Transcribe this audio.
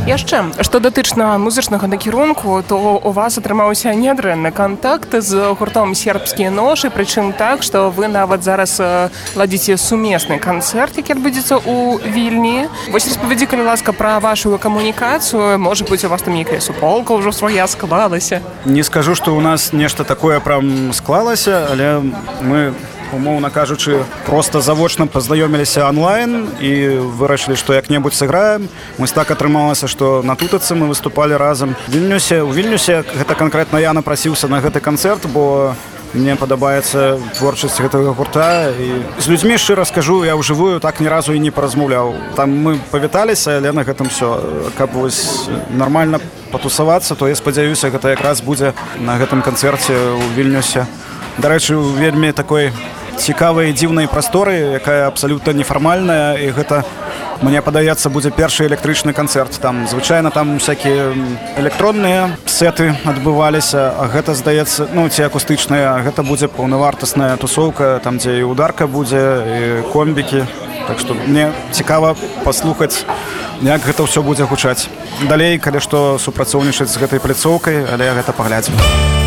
Яшчэ, што датычна музычнага накірунку, то у вас атрымаўся нядрэнны кантакт з гуртом «Сербскія ножы», прычым так, што вы нават зараз ладзіце сумесны канцэрт, які адбудзецца ў Вільні. Вось распавядзі, калі ласка, пра вашу камунікацыю. Можа быць, у вас там нейкая суполка ўжо свая склалася? Не скажу, што ў нас нешта такое прям склалася, але мы, умоўна кажучы, проста завочна пазнаёміліся онлайн і вырашылі, што як-небудзь сыграем. Вось так атрымалася, што на тутацы мы выступалі разам. У Вільнюсе гэта канкрэтна я напрасіўся на гэты канцэрт, бо мне падабаецца творчасць гэтага гурта. І з людзьмі, шчыра скажу, я ўжывую так ні разу і не паразмаўляў. Там мы павіталіся, але на гэтым всё. Каб вось нармальна патусавацца, то я спадзяюся, гэта якраз будзе на гэтым канцэрце ў Вільнюсе. Дарэчы, у вельмі такой цікавай і дзіўнай прасторы, якая абсалютна нефармальная, і гэта, мне падаецца, будзе першы электрычны канцэрт. Там звычайна там всякія электронныя сеты адбываліся, а гэта, здаецца, ці акустычныя, а гэта будзе паўнавартасная тусоўка, там дзе і ударка будзе, і комбікі. Так што мне цікава паслухаць, як гэта ўсё будзе гучаць. Далей, калі што, супрацоўнічаць з гэтай пляцоўкай, але гэта паглядзім.